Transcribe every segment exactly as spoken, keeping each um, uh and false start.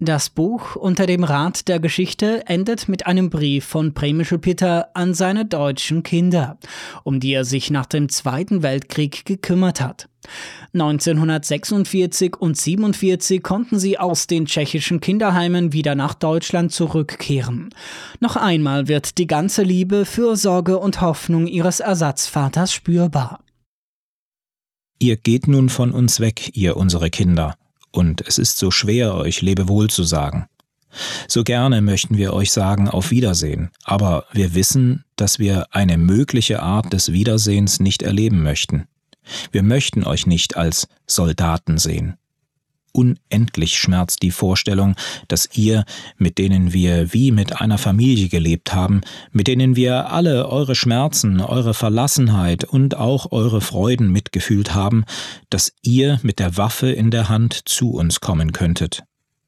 Das Buch Unter dem Rad der Geschichte endet mit einem Brief von Premysl-Peter an seine deutschen Kinder, um die er sich nach dem Zweiten Weltkrieg gekümmert hat. neunzehnhundertsechsundvierzig und siebenundvierzig konnten sie aus den tschechischen Kinderheimen wieder nach Deutschland zurückkehren. Noch einmal wird die ganze Liebe, Fürsorge und Hoffnung ihres Ersatzvaters spürbar. Ihr geht nun von uns weg, ihr unsere Kinder, und es ist so schwer, euch Lebewohl zu sagen. So gerne möchten wir euch sagen Auf Wiedersehen, aber wir wissen, dass wir eine mögliche Art des Wiedersehens nicht erleben möchten. Wir möchten euch nicht als Soldaten sehen. Unendlich schmerzt die Vorstellung, dass ihr, mit denen wir wie mit einer Familie gelebt haben, mit denen wir alle eure Schmerzen, eure Verlassenheit und auch eure Freuden mitgefühlt haben, dass ihr mit der Waffe in der Hand zu uns kommen könntet.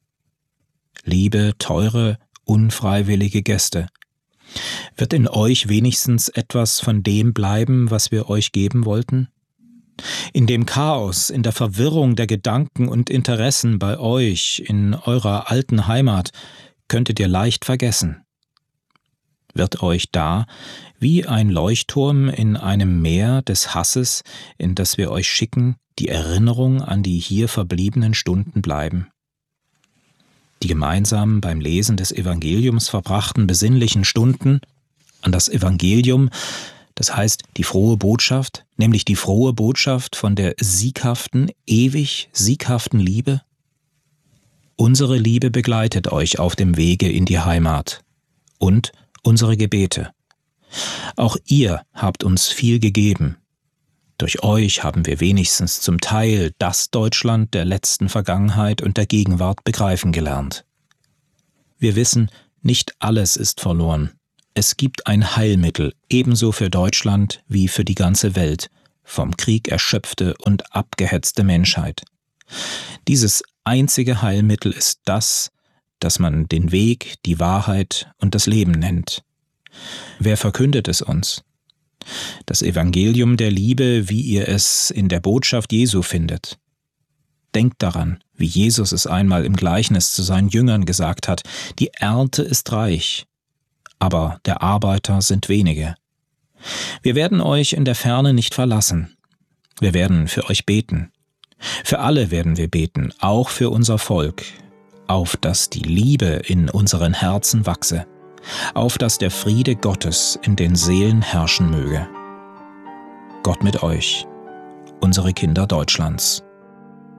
Liebe, teure, unfreiwillige Gäste, wird in euch wenigstens etwas von dem bleiben, was wir euch geben wollten? In dem Chaos, in der Verwirrung der Gedanken und Interessen bei euch, in eurer alten Heimat, könntet ihr leicht vergessen. Wird euch da, wie ein Leuchtturm in einem Meer des Hasses, in das wir euch schicken, die Erinnerung an die hier verbliebenen Stunden bleiben? Die gemeinsam beim Lesen des Evangeliums verbrachten besinnlichen Stunden, an das Evangelium, das heißt die frohe Botschaft, nämlich die frohe Botschaft von der sieghaften, ewig sieghaften Liebe? Unsere Liebe begleitet euch auf dem Wege in die Heimat und unsere Gebete. Auch ihr habt uns viel gegeben. Durch euch haben wir wenigstens zum Teil das Deutschland der letzten Vergangenheit und der Gegenwart begreifen gelernt. Wir wissen, nicht alles ist verloren. Es gibt ein Heilmittel, ebenso für Deutschland wie für die ganze Welt, vom Krieg erschöpfte und abgehetzte Menschheit. Dieses einzige Heilmittel ist das, das man den Weg, die Wahrheit und das Leben nennt. Wer verkündet es uns? Das Evangelium der Liebe, wie ihr es in der Botschaft Jesu findet. Denkt daran, wie Jesus es einmal im Gleichnis zu seinen Jüngern gesagt hat: Die Ernte ist reich, aber der Arbeiter sind wenige. Wir werden euch in der Ferne nicht verlassen. Wir werden für euch beten. Für alle werden wir beten, auch für unser Volk, auf dass die Liebe in unseren Herzen wachse, auf dass der Friede Gottes in den Seelen herrschen möge. Gott mit euch, unsere Kinder Deutschlands.